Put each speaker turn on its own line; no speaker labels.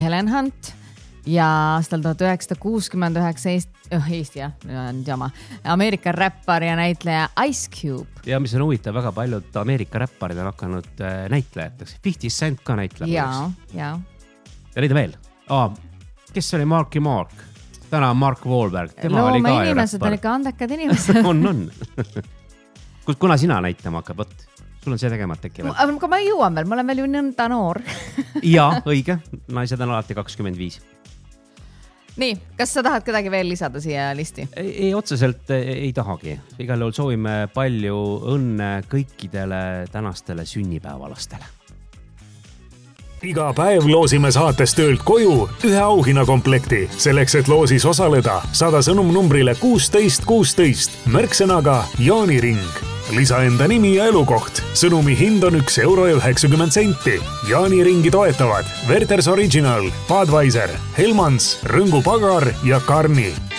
Helen Hunt ja aastal 1969 Eesti Ameerika räppar ja näitleja Ice Cube.
Ja mis on huvitav, väga paljud Ameerika räpparid on hakanud näitlejateks. 50 Cent ka näitleb.
Ja
neid veel. Kes oli Marky Mark? Täna on Mark Wahlberg.
Loome inimesed on ikka andekad inimesed.
on. Kuna sina näitama hakkad, võt, sul on see tegemat äkki veel.
Aga ma ei jõuan veel, ma olen veel ju nõnda noor.
Jaa, õige. Naised on alati 25.
Nii, kas sa tahad kedagi veel lisada siia listi?
Ei, otseselt ei tahagi. Igal juhul soovime palju õnne kõikidele tänastele sünnipäevalastele.
Iga päev loosime saates töölt koju ühe auhinnakomplekti. Selleks, et loosis osaleda, saada sõnum numbrile 1616 märksõnaga Jaaniring. Lisa enda nimi ja elukoht. Sõnumi hind on €1.90. Jaaniringi toetavad Werther's Original, Budweiser, Helmans, Rõngu Pagar ja Karni.